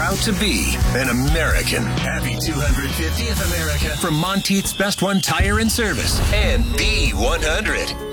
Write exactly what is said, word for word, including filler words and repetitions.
proud to be an American. Happy two hundred fiftieth America from Monteith's Best One Tire and Service and B one hundred.